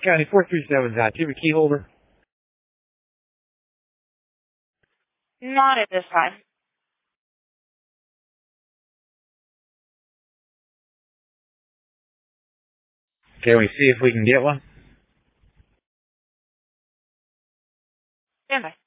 County 437, do you have a key holder? Not at this time. Can we see if we can get one? Stand by.